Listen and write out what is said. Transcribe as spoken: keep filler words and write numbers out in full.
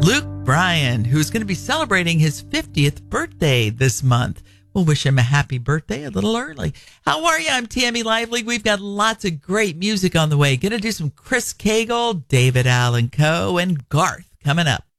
Luke Bryan, who's going to be celebrating his fiftieth birthday this month. We'll wish him a happy birthday a little early. How are you? I'm Tammy Lively. We've got lots of great music on the way. Going to do some Chris Cagle, David Allan Coe, and Garth coming up.